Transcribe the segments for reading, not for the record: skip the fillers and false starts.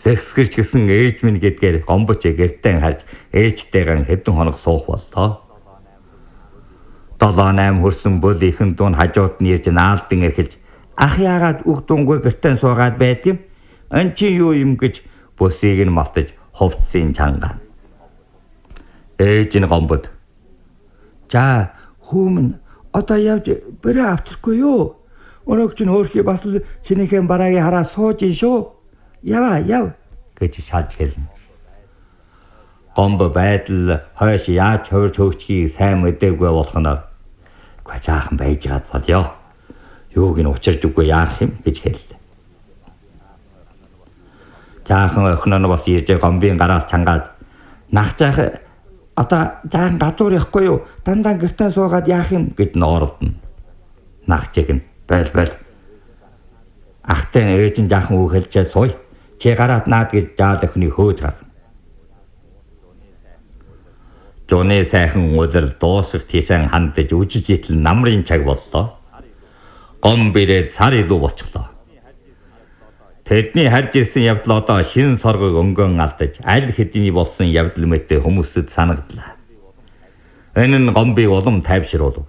Сэхсгэрч гисэн ээж минь гэдгээр гомбоч гэртэн харж ээжтэйгэн хэдэн хоног суух боллоо. 7-8 хөрсөн бүл ихэн дуун хажууд нь ирж наалдан эрхэлж ах яагаад үг дунгой гэртэн суугаад байдгийм? Ан чи юу юм гэж бүсийг нь малтаж хувцсын чанга. Ээж нь гомбод. За хүмүн одоо явж бэрэ авчихгүй юу? Өнөөг чинь хөөрхий бас л чинийхэн бараагийн хараа сууж ин шүү. Яв гэж шалж хэлнэ. Гомбо байдал хойш яаж хөвж хөвчгийг сайн мэдээгүй болохноор гажаахан байж гад болё. Юуг нь учирж үгүй яах юм гэж хэллээ. Жаахан охин нь бас ирж гомбын гараас чангаад нах жаах одоо жаахан гадуур явахгүй юу? Дандаа гэртээ суугаад яах юм гэд ноордно. Нах чиг нь бэл ахтай ээж нь жаахан үгэлжээ сууя. Чи гараад наад гэж жаал охины хөөж гав. Жоны сайхан өдөр дуусах тийсэн хандаж үжиж итл намрын цаг боллоо. Гом бирээд сар илүү болчихлоо. Тэдний харж ирсэн явдал одоо шин соргог өнгөн алдаж аль хэдийн болсон явдал мэтэ хүмүүсэд санагдлаа. Энэ нь гомбыг улам тайвшруулв.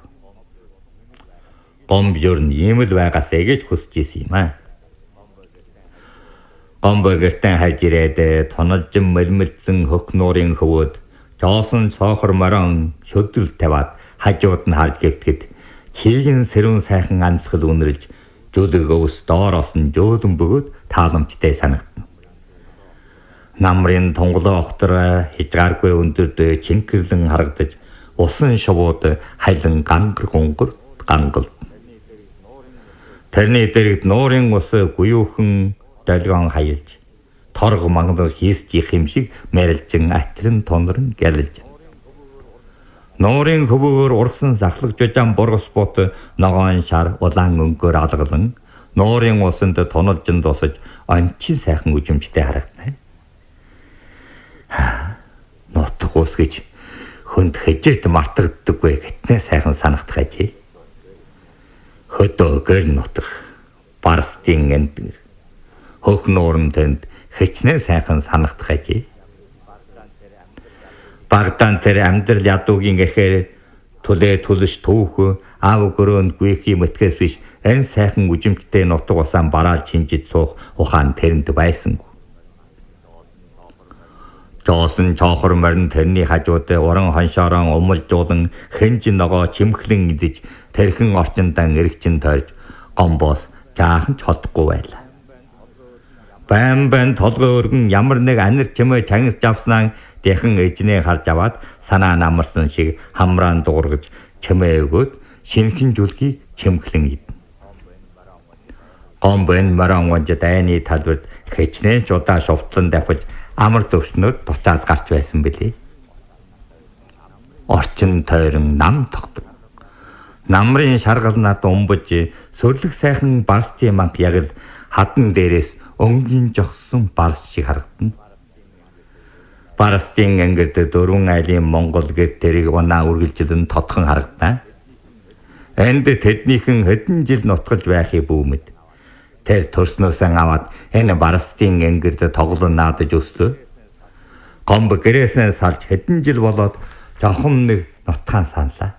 Гомб ер нь ийм л байгаасаа гэж хүсэж исэн юм аа. Гомбо гэртэн хайж ирээд тоналжин мэлмэлцэн хөх нуурын хөвөөд жоосон цоохор морон шөдрөл тавиад хажууд нь харж гэвтгэд чиргэн сэрүүн сайхан амсгал үнэрлж жөлөг өвс доороос нь жөөлөн бөгөөд тааламжтай санагдана. Намрын тунгалаа огтор хязгааргүй өндөрд чингэрлэн харагдаж усан шувууд хайлан гангар гангал. Тэрний дэрэгд нуурын ус гуйуухан долгион хаялж торг мангал хийсч их юм шиг мэрэлжин атрин тонорн гялж. Нуурын хөвөөр урсан захлаг жижаан бургас бут ногоон шар улаан өнгөөр алгалан нуурын усанд тоналжин дусаж ончин сайхан үжимжтэй харагдана. Нутг ус гэж хүнд хэжээд мартагддаггүй гэтнээ сайхан санагдах ажээ. Хөдөө гэр нутг барстын энд хөх нуурын тэнд хичнээн сайхан санагдах ажээ. Багтаан тэр амьдрал ядуугийн гэхээр түлээ түлш түүх аав гөрөөнд гүйхий мэтгэс биш энэ сайхан үжимжтэй нутг усаан бараал чинжид суух ухаан тэрэнд байсан. Жоосон чоохор морин тэрний хажууд уран хоншоорон умалжуулан хэнж ногоо чимхлэн идэж тэрхэн орчиндан эргчин тойрж гомбоос жаахан ч холдохгүй байлаа. Байн толгой өргөн ямар нэг анир чимээ чангис авснаа дэхэн эжнээ харж аваад санаа намарсан шиг хамраан дуургаж чимээ өгөөд шинхэн жүлгийг чимхлэн идэнэ. Гомбын маран вонж дайны талбарт хичнээн ч удаа шувтлан давхиж амар төвснөд буцаад гарч байсан билий. Орчин тойрон нам тогтов. Намрын шаргалнаад умбаж сөрлөх сайхан барстын мант яг л хадан дээрээс өнгийн жогсон барс шиг харагдана. Барстын ангид дөрвөн айлын Монгол гэт тэрийг унаа үргэлжлэн тодхон харагдана. Энд тэднийхэн хэдэн жил нутгалж байхыг бүүмэд. Тэр төрснөөс аваад энэ барстын ангид тоглон наадаж өслөө. Гомбо гэрээсээ салж хэдэн жил болоод жонхон нэг нутгаан саналаа.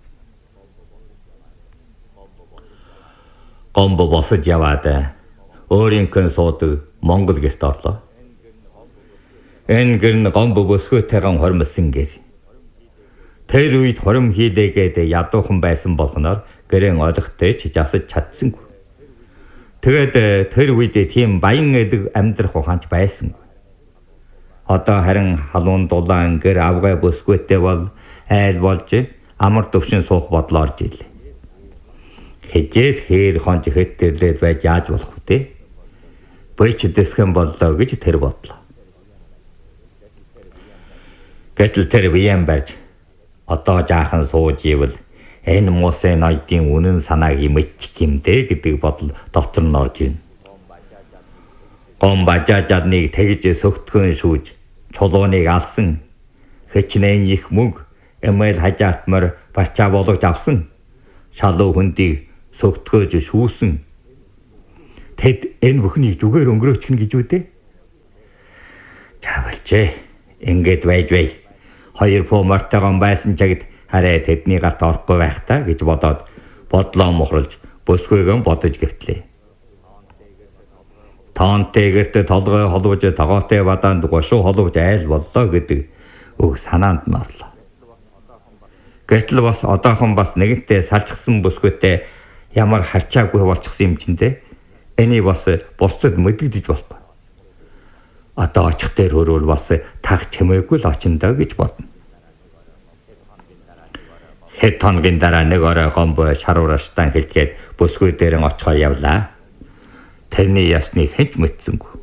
Гомбо босож яваад өөрийнхөө суудаг Монгол гэрт орлоо. Энэ гэр нь гомбо бөсгөөтэйгэн хормсон гэр. Тэр үед хором хийлээгээд ядуухан байсан болохоор гэрэн олохтой ч жасаж чадсангүй. Тэгээд тэр үед тийм баян эдэг амьдрах ухаанч байсан. Одоо харин халуун дулаан гэр авгай бөсгөөтэй бол айл болж амар төвшин суух бодлоо орж ирлээ. Хэжээд хээр хонж хэттерлээд байж яаж болох вэ? Бөч дэсхэн боллоо гэж тэр бодлоо. Гэтэл тэр биеэн барьж одоо жаахан сууж ивэл энэ муусын ноёдын үнэн санааг мэдчих юмдээ гэдэг бодол дотор нь орж ийн. Гом бажаажадныг тэгж сөгтгөн шүүж чулууныг алсан хичнээн их мөнгө эмээл хажаатмар барчаа болгож авсан шалуу хүндийг сөгтгөөж шүүсэн. Тэд энэ бүхнийг зүгээр өнгөрөөчихнө гэж үдээ. Болжээ. Ингээд байж бай. Хоёр пуу мортойгон байсан чагт хараа тэдний гарт орохгүй байх та гэж бодоод бодлоо мухралж бүсгүйгэн бодож гэвтлээ. Таантээгэрт толгой холбож тогоотой бадаанд гошуу холбож айл боллоо гэдэг үг санаанд нь орлоо. Гэтэл бас одоохон бас нэгэнтээ салчсан бүсгүйтэй ямар харчаагүй болчихсон юм чиндээ. Эний бас бусдад мэдэгдэж болохгүй. Одоо очих дээр хөрөөл бас таг чимээгүй л очиндаа гэж бодно. Хэд хоногийн дараа нэг орой гомбо шаруураштай хэлгээд бүсгүй дээр нь очихоо явлаа. Тэрний ясныг хэн ч мэдсэнгүй.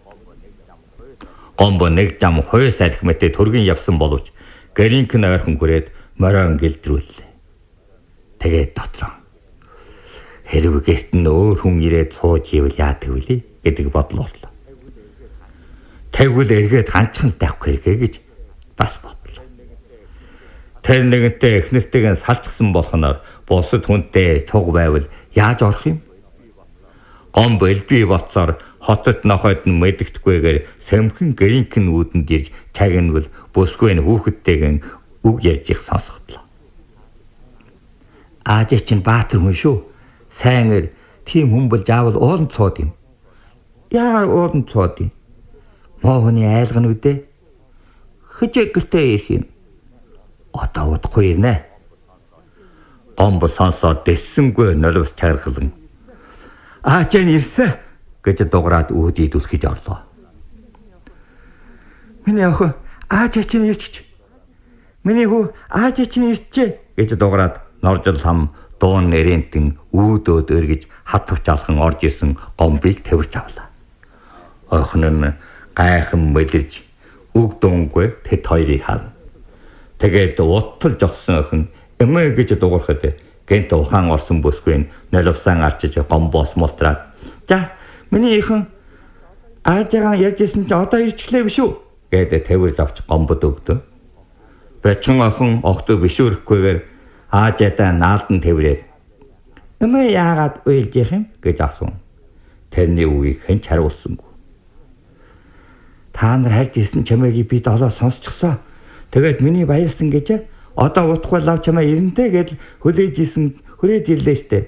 Гомбо нэг зам хойс арх мэтэ төргөн явсан боловч гэрийнхэн ойрхон хүрээд моройн гэлдрүүллээ. Тэгээд дотроо хэрв гэрт нь өөр хүн ирээд сууж ивэл яадаг вүлээ гэдэг бодол орлоо. Тэгвэл эргээд ганцхан тавих хэрэгэ гэж бас бодлоо. Тэр нэгэнтээ эхнэртэйг салчсан болохноор бусад хүнтэй цуг байвал яаж орох юм? Гомбо элбий болцоор хотод нохойд нь мэддэхгүйгээр сэмхэн гэрийнхэн үүдэнд ирж тагнавал бүсгүй нь хүүхэдтэйгэн үг ярьж их сонсгодлоо. Аажи чинь баатар хүн шүү. Сайн эр тийм хүн бол заавал ууланд цууд юм. Яагаад ууланд цууд юм? Моохны айлгана үдэ. Хэжээ гэртээ ирэх юм. Одоо удахгүй ирнэ. Гомбо сонсоод дэссэнгүй noloвс чаргалан. Аажи нь ирсэн гэж дуграад үүд идүүлхэж орлоо. Миний охин аажи чинь ирчих. Миний хүү аажи чинь ирчээ гэж дуграад норжил хам дуун нэрэнтэн үүдөөд өргөж хатвч алхан орж исэн гомбыг тэрвэрч авлаа. Охин нь гайхан мэдэрж үг дуунгүй тэд хоёрыг харна. Тэгээд уттал жогсон охин эмээ гэж дуурахад гэнт ухаан орсон бүсгүй noloвсан арчиж гомбоос мултраад "За, миний ихэн аажигаа ярьжсэн чи одоо ирчихлээ биш үү?" гэдэг тэрвэрж авч гомбод өгдөө. Бэчин охин огтөө бишүүрэхгүйгээр аажаадаа наалдан тэрврээд "Эмээ яагаад уйлж их юм?" гэж асуув. Тэрний үгийг хэн ч хариулсангүй. "Та нар харж ирсэн чамайг би долоо сонсчихсоо. Тэгээд миний баярсан гэж одоо утахгүй лав чамаа ирэнтэй гэдэл хүрээд ирлээ штэ."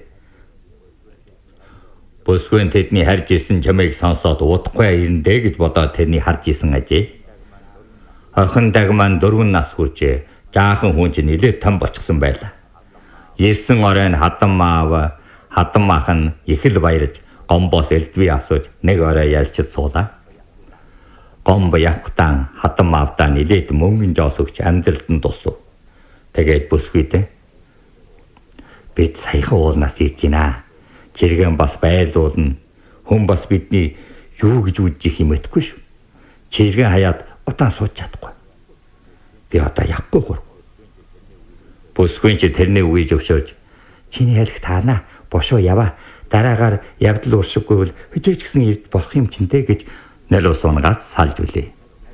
Бүсгүй тэдний харж ирсэн чамайг сонсоод утахгүй ирэндэ гэж бодоод тэрний харж ирсэн ажээ. Охин дагман 4 нас хүрчээ. Жаахан хүн чинь нэлээд том болчихсон байлаа. Ирсэн оройн хадам ах нь их л баярж гомбоос элдвээ асууж нэг орой ялчид суулаа. Гомбо явхтан хадам аавдаа нэлээд мөнгөн жоос өгч амьдралд нь туслав. Тэгээд бүсгүйдээ бид саяхан уулнаас ирж байна. Чиргэн бас байлуулна. Хүн бас бидний юу гэж үдчих юм этгүй шүү. Чиргэн хаяад утаа сууж чадахгүй. Би одоо явахгүй хург. Бүсгүй чи тэрний үгийг зөвшөөрж чиний хэлэх таана бошоо яваа. Дараагаар явдал уршиггүй бол хичээж гисэн ирд болох юм чинтэй гэж noloвс унгаад салж үлээ.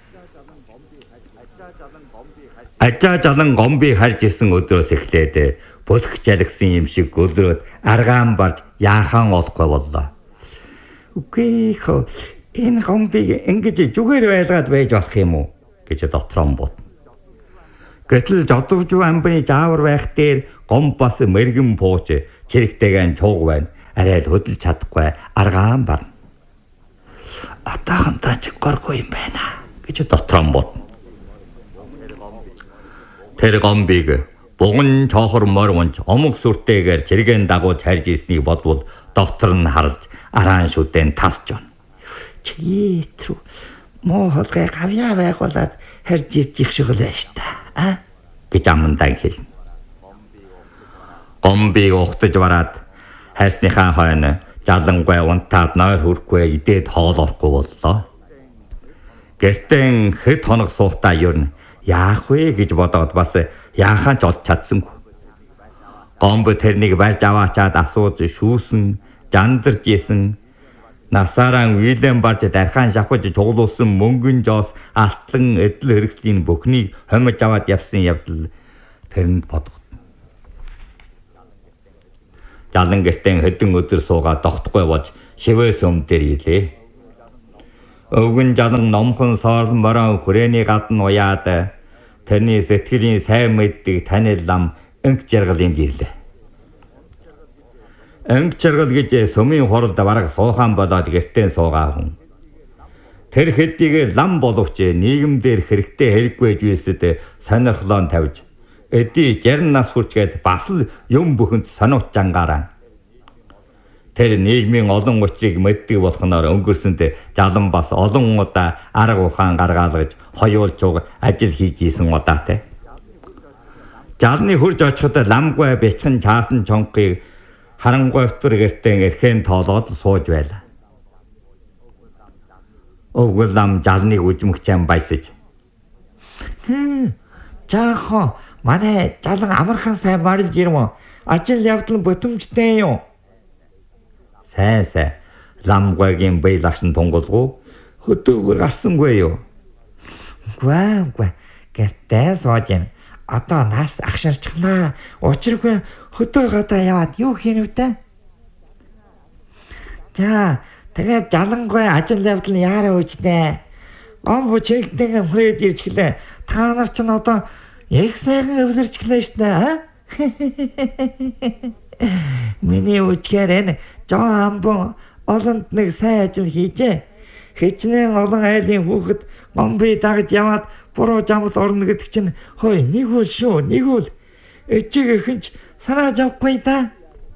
Ажаа жалан гомбыг харж исэн өдрөөс эхлээд бүсг жалгсан юм шиг өлрөөд аргаан барж яахан олохгүй боллоо. Үгүй хөө энэ гомбыг ингэж зүгээр байлгаад байж болох юм уу гэж дотроо бодно. Гэтэл жодвжуу амбаны заавар байх дээр гомбоос мэрэгэн пууч чирэгтэйгэн чууг байна. Арай л хөдөлж чадахгүй аргаан барна. Атаахантай ч горгүй юм байна гэж дотроо бодно. Тэр гомбыг буган чохор морвонч омог сүртэйгээр чиргэн дагуулж харж ирснийг бодвол доктор нь харж араан шүдэн тасч байна. Чи трүү муу холгой гавьяа байгуулад харж ирж их шиг л байж та гэж амандаа хэлнэ. Гомбыг ухтаж бараад хайрсныхаа хойно жалангуй унтаад нойр хүрхгүй идээд хоол орохгүй боллоо. Гэртэн хэд хоног суухтаа юу яах вэ гэж бодоод бас яахаа ч олж чадсангүй. Гомбо тэрнийг барьж аваачаад асууж шүүсэн, жандарж исэн. Насаараа Уильям барж дархан шавхаж чуглуулсан мөнгөн жоос алтлан эдл хэрэгслийн бүхнийг хомж аваад явсан явдал тэрэнд бодгоо. Жалан гэртэн хэдэн өдөр суугаад тогтохгүй болж шивээс өмнө дээр илээ. Өвгөн жалан номхон соорн бороо хүрээний гадна уяад тэрний сэтгэлийн сайн мэддэг танил лам өнг жаргалын дирлээ. Өнг жаргал гэж сүмийн хуралд бараг суухан болоод гэртээ суугаа хүн. Тэр хэдийг лам боловч нийгэмдэр хэрэгтэй хэрэггүй зүйлсэд сонирхлоо тавьж эдий 60 нас хүрчгээд бас л юм бүхэнд сониуч жангаараа. Тэр нийгмийн олон учрыг мэддэг болохноор өнгөрсөнд жалан бас олон удаа арга ухаан гаргаалгаж хоёулж ажил хийж исэн удаатай. Жалны хурж очиход ламгүй бяцхан чаасан чонхыг харангуйвтар гэртээ эрхэн тоолоод сууж байлаа. Өвгөл лам жалныг үжмэгчэн баясаж. Жаахан манай жалан амархан сайн марж ирмэ. Ажил явдал бүтэмжтэй юу? Сайн ламгүйгийн бие лашин тунгалгүй хөдөөгөр гарсангүй юу? Үгүй гэртээ сууж юм. Одоо нас агшарчихнаа. Учиргүй хөдөө гадаа яваад юу хийнэ вэ? За тэгээд жалангуй ажил явдал нь яараа үжнэ. Гомбо чигтэн хүрээд ирчихлээ. Та нар ч одоо их сайхан өвлөрчихлээ штэ. Миний үчгээр энэ Жон амбон олонд нэг сайн ажил хийжээ. Хичнээн олон айлын хүүхэд гомби дагаж яваад буруу жамд орно гэдэг чинь хой нэг үл шүү, нэг үл. Эцэг эхэнч санааж авахгүй да.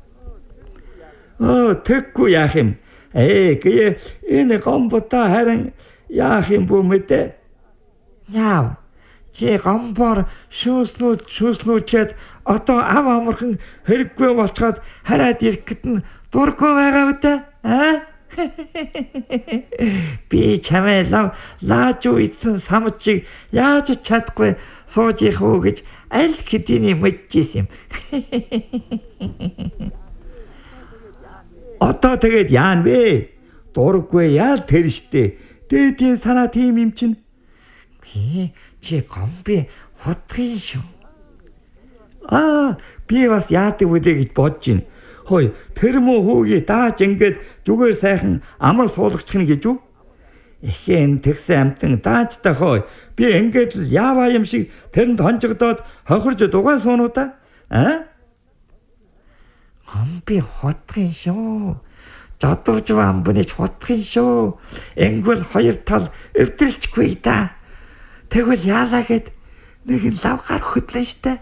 Тэггүй яах юм. Гээ энэ гомбота харин яах юм бүү мэдээ. Яав. Чи гомбор шүүслүүчээд одоо ав амархан хэрэггүй болцоод хараад ирэх гэд нь дургүй байгаа үдэ. Би чамээ лааж үйдсэн самчиг яаж чадахгүй сууж их үү гэж аль хэдийн мэдчихсэн юм. Одоо тэгээд яан вэ? Дургүй яал тэр штэ. Дээдийн санаа тийм юм чинь. Чи гомби хутгын шүү. Би бас яадаг үлээ гэж бодож байна. Хой, тэр муу хүүгээ дааж ингээд зүгээр сайхан амар суулгачих нь гэж үү? Эхэн тэгсэн амтан даажтай хой. Би ингээд л яаваа юм шиг тэрэнд хонжигдоод хохирж дугаа суунуудаа. Гомби хутгын шүү. Жодовж амбнэж хутгын шүү. Энгүүл хоёр тал өвдөлчгүй да. Тэгвэл яалаа гэд нэг нь лавгаар хөдлөн штэ.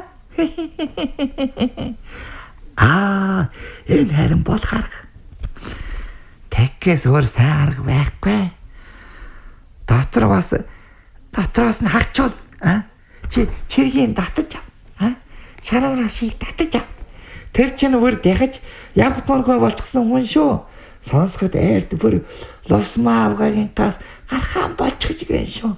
Энэ харин бол харах. Тэгээс өөр сайн арга байхгүй. Дотроос нь хагчвал чи чиргийн татаж ав. Шаравраа шиг татаж ав. Тэр чинь өөр дахиж явдмаргүй болчихсон хүн шүү. Сонсоход айлд бүр лосмаа авгагийн тас гархан болчих гэн шүү.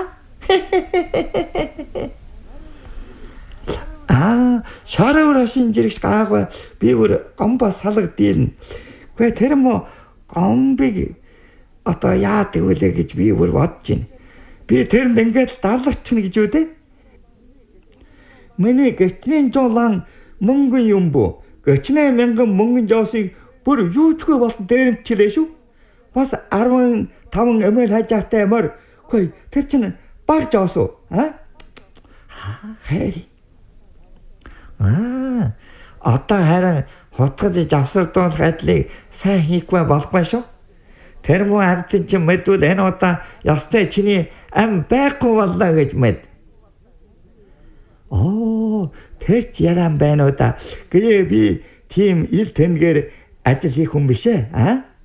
Шаравраа шинжирэгч гаагүй би бүр гомбо салгад дийлнэ. Гэхдээ тэр мө гомбиг одоо яадаг вүлээ гэж би бүр бодож байна. Би тэрэнд ингээд даллагчна гэж үү дээ. Миний гэртний жолон мөнгөн юм бо. 38,000 мөнгөн жоосыг бүр юучгүй болон дээрэмчлээ шүү. Бас 15 эмэл хажаатай мөр. Хөөе тэр чинь баг жоос уу? Хей. Одоо харин хутгаж авсардуулах ажлыг сайн хийхгүй болохгүй шүү. Тэр муу амтэн чинь мэдвэл энэ удаа ястай чиний ам байхгүй боллоо гэж мэд. Тэр ч яран байна уу да. Гээ би тийм ил тэнгээр ажил хийх хүн биш ээ.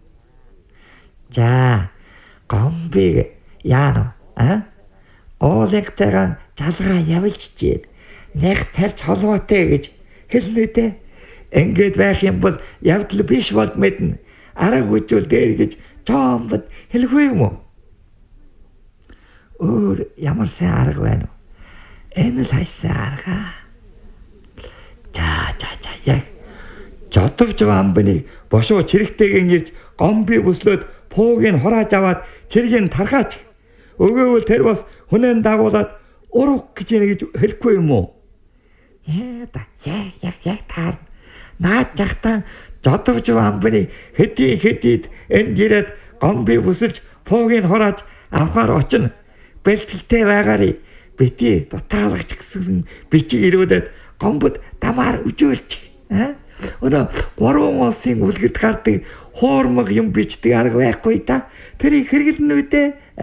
За гомбиг яана. Оолэгтэйгэн жалгаа явуулчихжээ. Нэг тарч холбоотой гэж хэлнэ дээ. Ингээд байх юм бол явдал биш бол мэднэ. Арга хүсвэл дээр гэж тоомд хэлэхгүй юм уу? Өөр ямар сайн арга байна уу? Энэ л хайсан арга. Яг жодовж амбны бошоо чирэгтэйгэн ирж гомби бүслөөд пуугийг хурааж аваад чиргийг тархаач. Өгөөвөл тэр бас хүнэн дагуулад урах гэж хэлэхгүй юм уу? Яг таар. Наад жахтан жодовж амбны хэдийд энд ирээд гомби бүсэлж пуугийг хурааж авахаар очино. Бэлтгэлтэй байгаарыг бити дутаалагч гэсэн бичиг ирүүлээд гомбод дамаар өжөөлж. Өнөө 3 улсын үлгэд гардаг хоормог юм бичдэг арга байхгүй та. Тэрийг хэрэглэнэ үдэ.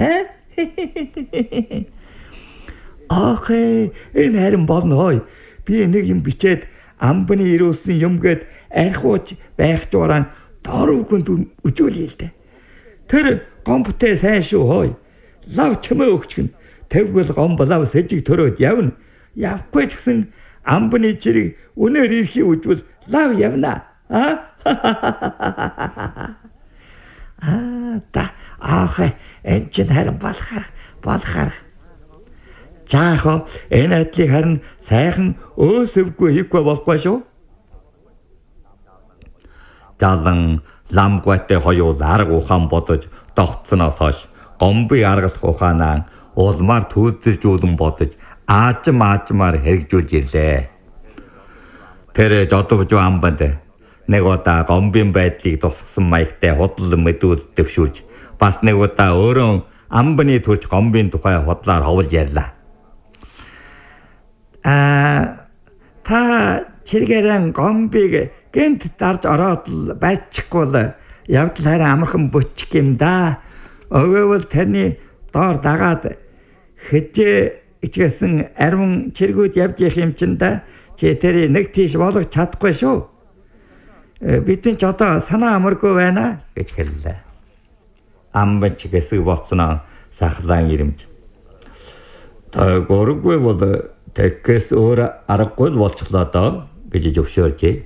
Ахээ энэ харин болно хой. Би нэг юм бичээд амбаны ирүүлсэн юм гээд архиуч байх журaan дөрөвгөнд өжөөлье л дээ. Тэр гомбтэй сайн шүү хой. Лав чимээ өгчгэн. Тэгвэл гомблав сэжиг төрөөд явна. Явахгүй ч гэсэн амбаны чирэг өнөр ирхий үжвэл лав явна. Ахаа энэ ч харин болохоор. Жаахо энэ айдлыг харин сайхан өөсөвгүй хийхгүй болохгүй шүү. Жалан ламгүйтэй хоёул арга ухаан бодож тогтсоноос хойш гомбыг аргалах ухаанаа улмаар төлөвлөжүүлэн бодож аажмаар хэрэгжүүлж ирлээ. Тэр жодовж амбанд нэг удаа гомбын байдлыг тусгасан маягтай худал мэдүүл дэвшүүлж бас нэг удаа өөрөө амбаны төрч гомбын тухай худлаар ховлж ярьлаа. Та чиргэрэн гомбыг гэнт дарж ороод байчихгүй л явдал харин амархан бүчих юм да. Өгөөвөл таны доор дагаад хэжээ ичгээсэн арван чиргүүд явж их юм чин да. Чи тэрийг нэг тийш болгож чадахгүй шүү. Бидний ч одоо санаа амаргүй байна гэж хэллээ. Амбач гэсэг болцноо сахлаан ирэмж. Та горгүй бол тэкэс өөр аргагүй болчихлоо доо гэж зөвшөөрчээ.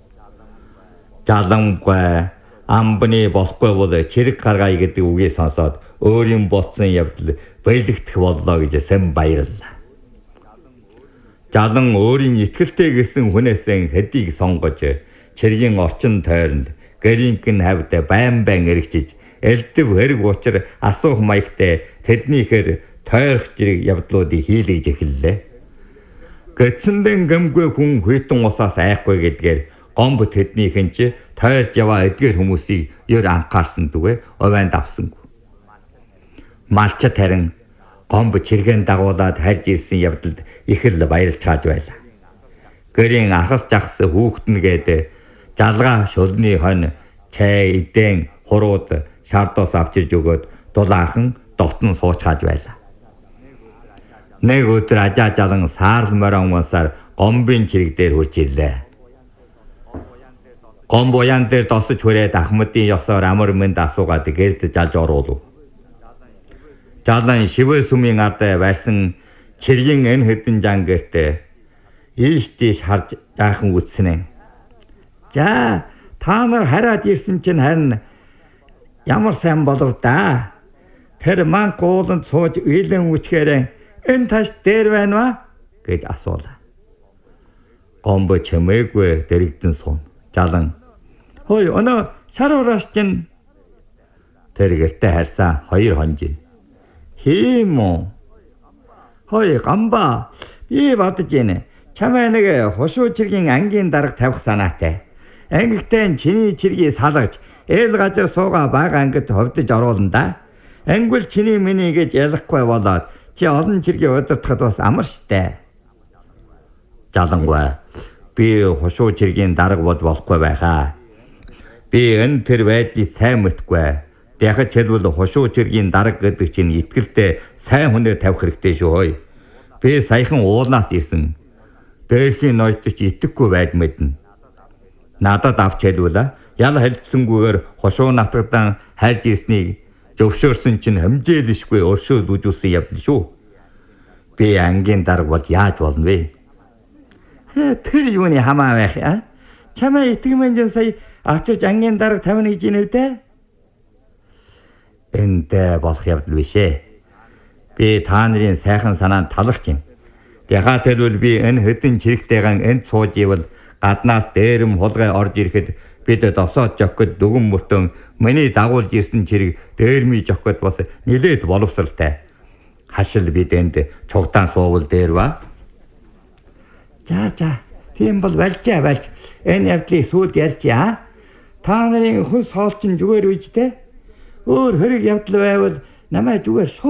Жалангуй амбаны болохгүй бол чирэг гаргая гэдэг үгийг сонсоод өөрийн бодсон явдал баялагдах боллоо гэж сэн баярлалаа. Жалан өөрийн итгэлтэй гэсэн хүнээсэн хэдийг сонгож чиргийн орчин тойронд гэрийнхэн хавьд байн эргэжиж элдэв хэрэг учир асуух маягтай тэднийхэр тойрох зэрэг явдлуудыг хийлгэж эхэллээ. Гэцэндэн гэмгүй хүн хүйтэн усаас айхгүй гэдгээр гомб тэднийхэн ч тойрж яваа эдгээр хүмүүсийг ер анхаарсан дүүгээ овойнд авсангүй. Малчат харин гомб чиргэн дагуулад харж ирсэн явдалд их л баярлж хааж байлаа. Гэрийн ахас жахс хүүхдэн гээд жалгаа шулны хонь чай эдэн хурууд шаардос авчирж өгөөд дулаахан дотн сууч хааж байлаа. Нэг өдөр ажаа жалан саарл морон уусаар гомбын чирэг дээр хурж ирлээ. Гомб уян дээр досож хүрээд Ахмадын ёсоор амар мэнд асуугаад гэрд жалж оруулав. Жалан шивэ сүмийн ард байрсан чиргийн энэ хэдэн жан гэртээ ийш тийш харж жаахан үтснэ. За та нар хараад ирсэн чинь харин ямар сайн болов да. Тэр маань гууланд сууж үйлэн үчгээрэн энэ таш дээр байна ва гэж асуулаа. Гомб чимээгүй дэрэгдэн суун. Жалан хой өнөө шаруулаш чинь тэр гэртээ харсан 2 хонжин. Хийм үү? Хой гамба би бодож байна. Чамаа нэг хушуу чиргийн ангийн дарга тавих санаатай. Ангитай чиний чиргийг салгаж ээл газар суугаа бага ангид ховдож оруулна да. Ангил чиний миний гэж ялахгүй болоод чи олон чиргийг удирдахад бас амар штэ. Жалангуй би хушуу чиргийн дарга болохгүй байхаа. Би энэ тэр байдлыг сайн мэдгүй. Дахиж хэлбэл хушуу чиргийн дарга гэдэг чинь итгэлтэй сайн хүнээр тавих хэрэгтэй шүү хөөе. Би саяхан уулнаас ирсэн. Дээрхийн ноёдч итгэхгүй байд мэднэ. Надад авч хэлвэлээ. Ял хэлцсэнгүйгээр хушуу натгадан хайж ирснийг зөвшөөрсөн чинь хэмжээлшгүй өршөөл үзүүлсэн явдал шүү. Би ангийн дарга бол яаж болно вэ? Тэр юуны хамаа байх аа? Чамаа итгэмэн сая авчирч ангийн дарга тавина гэж нэрдэ? Энд болох явдал биш ээ. Би та нарын сайхан санаанд талархж байна. Ягаад гэвэл би энэ хэдэн чирэгтэйгэн энд сууж ивэл гаднаас дээрэм хулгай орж ирэхэд бид досоод жохгод дүгэн мөртөн миний дагуулж ирсэн чирэг дээрми жохгод бас нилээд боловсралтай. Хашил бид энд цугтаан суувал дээр ба. За тийм бол болж. Энэ явдлыг сүйд ярьж та нарын хүнс хоолчин зүгээр үйжтэй. Өөр хориг явдал байвал намайг зүгээр